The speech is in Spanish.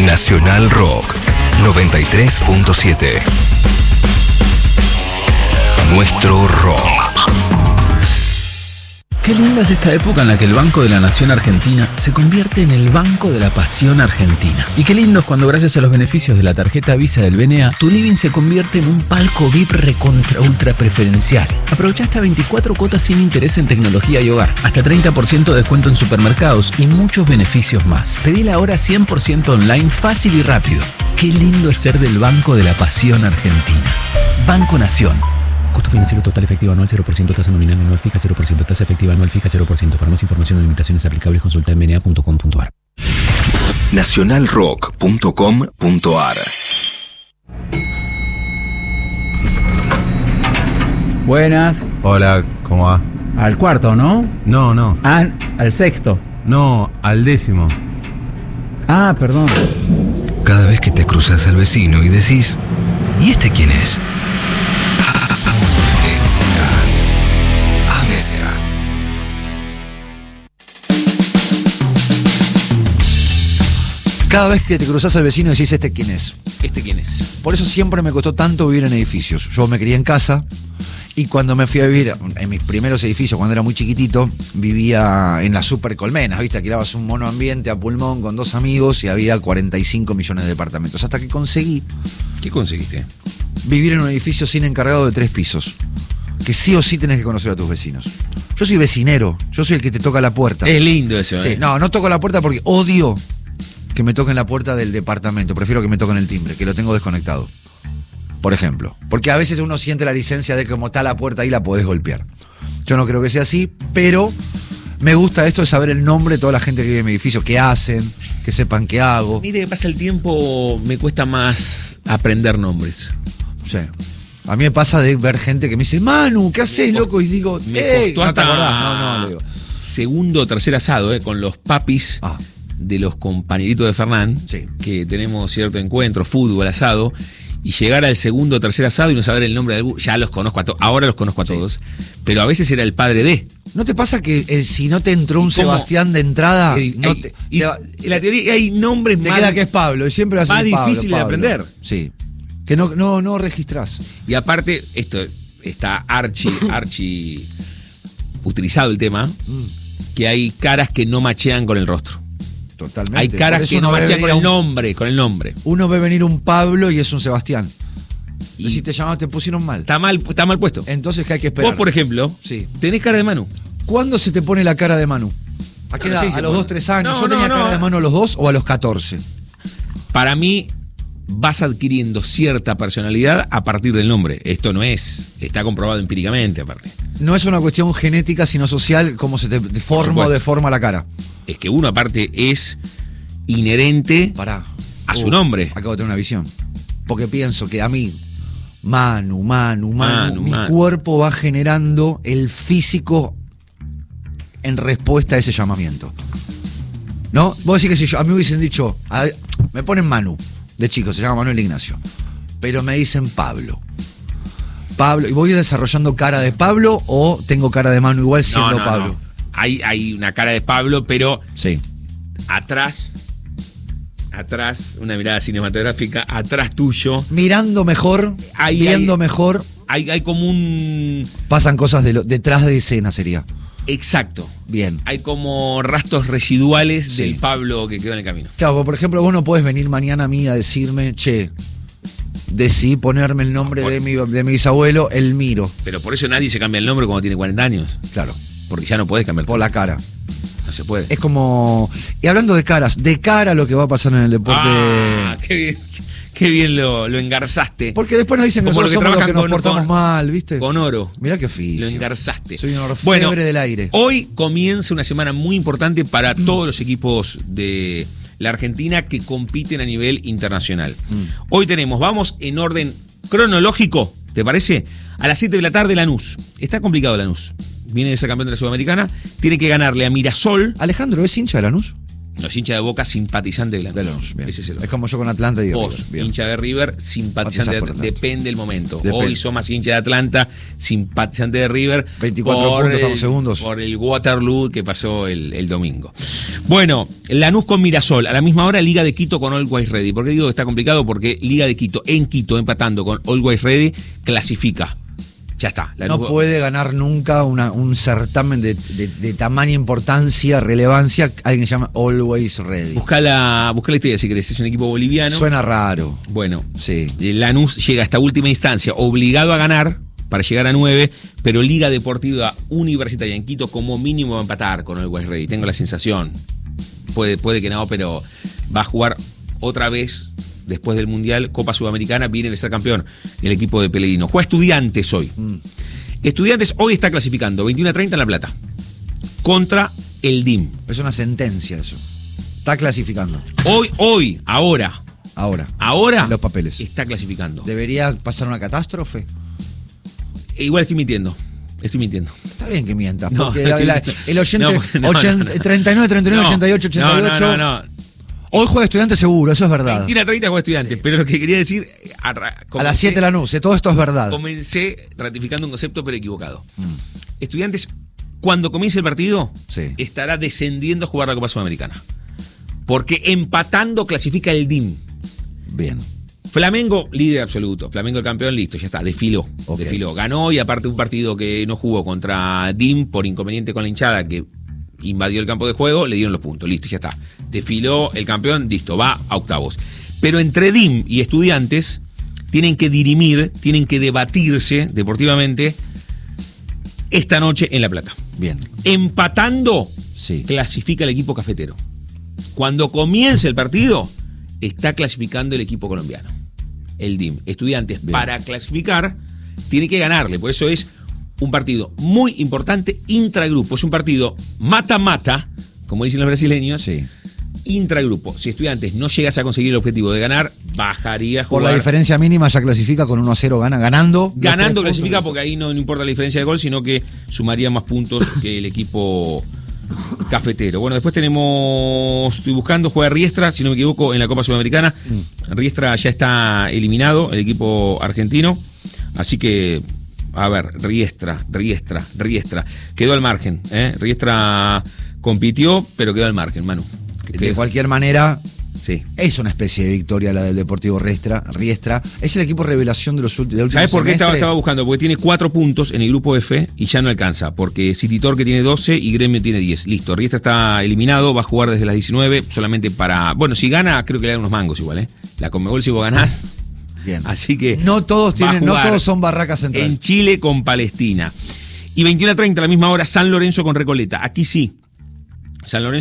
Nacional Rock 93.7. Nuestro rock. Qué linda es esta época en la que el Banco de la Nación Argentina se convierte en el Banco de la Pasión Argentina. Y qué lindo es cuando, gracias a los beneficios de la tarjeta Visa del BNA, tu living se convierte en un palco VIP recontra ultra preferencial. Aprovecha hasta 24 cuotas sin interés en tecnología y hogar, hasta 30% de descuento en supermercados y muchos beneficios más. Pedila ahora 100% online, fácil y rápido. Qué lindo es ser del Banco de la Pasión Argentina. Banco Nación. Costo financiero total efectivo anual 0%, tasa nominal anual fija 0%, tasa efectiva anual fija 0%. Para más información o limitaciones aplicables, consulta en bna.com.ar. Nacionalrock.com.ar. Buenas. Hola, ¿cómo va? Al cuarto, ¿no? No. Ah, al sexto. No, al 10º. Ah, perdón. Cada vez que te cruzas al vecino y decís, ¿y este quién es? Cada vez que te cruzás al vecino decís, ¿este quién es? ¿Este quién es? Por eso siempre me costó tanto vivir en edificios. Yo me crié en casa y cuando me fui a vivir en mis primeros edificios, cuando era muy chiquitito, vivía en las super colmenas, ¿viste? Alquilabas un monoambiente a pulmón con 2 amigos y había 45 millones de departamentos. Hasta que conseguí... ¿Qué conseguiste? Vivir en un edificio sin encargado de 3 pisos. Que sí o sí tenés que conocer a tus vecinos. Yo soy vecinero, yo soy el que te toca la puerta. Es lindo eso, Sí, no toco la puerta porque odio que me toquen la puerta del departamento. Prefiero que me toquen el timbre, que lo tengo desconectado. Por ejemplo. Porque a veces uno siente la licencia de que como está la puerta ahí la podés golpear. Yo no creo que sea así, pero me gusta esto de saber el nombre de toda la gente que vive en mi edificio, qué hacen, que sepan qué hago. A mí, de que pasa el tiempo, me cuesta más aprender nombres. Sí. A mí me pasa de ver gente que me dice, Manu, ¿qué haces, loco? Y digo, me costó no te hasta acordás. No, le digo. Segundo o tercer asado, con los papis de los compañeritos de Fernán, Sí. que tenemos cierto encuentro, fútbol, asado, y llegar al segundo o tercer asado y no saber el nombre de alguno. Ya los conozco a todos, ahora los conozco a todos, pero a veces era el padre de. ¿No te pasa que si no te entró un Sebastián de entrada, en la teoría hay nombres te más, queda que es Pablo? Y siempre va a ser más Pablo, difíciles de aprender. Sí. Que no registrás. Y aparte, esto está archi utilizado el tema, que hay caras que no machean con el rostro. Totalmente. Hay caras que no machean con el nombre. Uno ve venir un Pablo y es un Sebastián. Y si te llamaban, te pusieron mal. Está mal puesto. Entonces, ¿qué hay que esperar? Vos, por ejemplo, Sí. tenés cara de Manu. ¿Cuándo se te pone la cara de Manu? ¿A qué edad? Sí, ¿A los 2, 3 años? No, ¿Yo tenía no. cara de Manu a los 2 o a los 14? Para mí, vas adquiriendo cierta personalidad a partir del nombre. Esto no está comprobado empíricamente, aparte. No es una cuestión genética, sino social, cómo se te forma o deforma la cara. Es que uno, aparte, es inherente Pará. a su nombre. Acabo de tener una visión. Porque pienso que a mí, Manu, mi Manu. cuerpo va generando el físico en respuesta a ese llamamiento. ¿No? Vos decís que si a mí me hubiesen dicho, me ponen Manu, de chico, se llama Manuel Ignacio, pero me dicen Pablo, ¿y voy desarrollando cara de Pablo o tengo cara de Manu igual siendo Pablo? No. Hay una cara de Pablo, pero Sí. atrás, una mirada cinematográfica, atrás tuyo, Mirando mejor, viendo mejor, hay como un... pasan cosas detrás de escena sería. Exacto. Bien. Hay como rastros residuales Sí. del Pablo que quedó en el camino. Claro, por ejemplo, vos no podés venir mañana a mí a decirme, decidí ponerme el nombre de mi bisabuelo, Elmiro. Pero por eso nadie se cambia el nombre cuando tiene 40 años. Claro, Porque ya no podés cambiar. por la cara. No se puede. Es como... Y hablando de caras, de cara a lo que va a pasar en el deporte... Ah, qué bien lo engarzaste. Porque después nos dicen que Como nosotros los que somos los que nos trabajan portamos mal, ¿viste? Con oro. Mirá qué oficio. Lo engarzaste. Soy un orfebre del aire. Hoy comienza una semana muy importante para todos los equipos de la Argentina que compiten a nivel internacional. Hoy vamos en orden cronológico, ¿te parece? A las 7 de la tarde Lanús. Está complicado Lanús. Viene de ser campeón de la Sudamericana. Tiene que ganarle a Mirasol. Alejandro, ¿es hincha de Lanús? Los hinchas de Boca simpatizantes de De Lanús. Lanús, bien. Ese es el Es como yo con Atlanta y Vos, River, bien. hincha de River, simpatizante de Simpatizás por Atlanta. depende del momento. Depende. Hoy sos más hincha de Atlanta, simpatizante de River. 24 puntos, estamos segundos. Por el Waterloo que pasó el domingo. Bueno, Lanús con Mirasol. A la misma hora, Liga de Quito con Always Ready. ¿Por qué digo que está complicado? Porque Liga de Quito, en Quito, empatando con Always Ready, clasifica. Ya está. No puede ganar nunca un certamen de tamaña importancia, relevancia, alguien que se llama Always Ready. Busca la historia si querés. Es un equipo boliviano. Suena raro. Bueno, Sí. Lanús llega a esta última instancia obligado a ganar para llegar a 9, pero Liga Deportiva Universitaria en Quito como mínimo va a empatar con el West Ready. Tengo la sensación. Puede que no, pero va a jugar otra vez después del Mundial, Copa Sudamericana, viene de ser campeón el equipo de Pellegrino. Juega Estudiantes hoy. Estudiantes hoy está clasificando 21-30 en La Plata contra el DIM. Es una sentencia eso. Está clasificando. Ahora En los papeles. está clasificando. ¿Debería pasar una catástrofe? Igual estoy mintiendo. Está bien que mientas, No, porque estoy- el oyente no, 39, 39, 88, 88. No. Hoy juega Estudiantes seguro, eso es verdad. 21-30 juega Estudiantes, pero lo que quería decir. A las 7 de la noche, todo esto es verdad. Comencé ratificando un concepto, pero equivocado. Estudiantes, cuando comience el partido, Sí. estará descendiendo a jugar la Copa Sudamericana. Porque empatando clasifica el DIM. Bien. Flamengo, líder absoluto. Flamengo el campeón, listo, ya está, desfiló. Ok. Desfiló. Ganó y aparte un partido que no jugó contra DIM por inconveniente con la hinchada que invadió el campo de juego, le dieron los puntos, listo, ya está. Desfiló el campeón, listo, va a octavos. Pero entre DIM y Estudiantes tienen que dirimir, tienen que debatirse deportivamente esta noche en La Plata. Bien. Empatando, Sí. clasifica el equipo cafetero. Cuando comience el partido, está clasificando el equipo colombiano, el DIM. Estudiantes, Bien. para clasificar, tiene que ganarle. Por eso es un partido muy importante intragrupo. Es un partido mata-mata, como dicen los brasileños, Sí. intragrupo. Si Estudiantes no llegas a conseguir el objetivo de ganar, bajaría a Por jugar. la diferencia mínima ya clasifica con 1-0 ganando. Ganando los 3 clasifica puntos. porque ahí no importa la diferencia de gol, sino que sumaría más puntos que el equipo cafetero. Bueno, después estoy buscando, juega Riestra, si no me equivoco, en la Copa Sudamericana. Riestra ya está eliminado, el equipo argentino. Así que, a ver, Riestra. Quedó al margen, ¿eh? Riestra compitió, pero quedó al margen, Manu. De cualquier manera, Sí. es una especie de victoria la del Deportivo Riestra. Es el equipo revelación de los últimos. ¿Sabes por qué estaba buscando? Porque tiene 4 puntos en el grupo F y ya no alcanza. Porque City Torque tiene 12 y Gremio tiene 10. Listo, Riestra está eliminado, va a jugar desde las 19 solamente para... Bueno, si gana, creo que le dan unos mangos igual, ¿eh? La Conmebol si vos ganás. Bien. Así que... No todos va a tienen, no jugar todos son Barracas Central. en Chile con Palestina. Y 21:30 a la misma hora, San Lorenzo con Recoleta. Aquí sí. San Lorenzo